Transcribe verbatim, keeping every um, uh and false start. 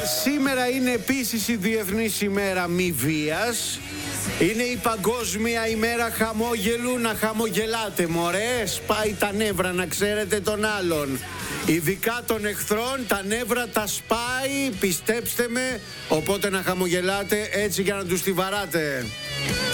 σήμερα είναι επίσης η Διεθνής ημέρα μη βίας. Είναι η Παγκόσμια ημέρα χαμόγελου. Να χαμογελάτε μωρέ, σπάει τα νεύρα να ξέρετε τον άλλον. Ειδικά των εχθρών τα νεύρα τα σπάει, πιστέψτε με. Οπότε να χαμογελάτε έτσι για να τους τη βαράτε.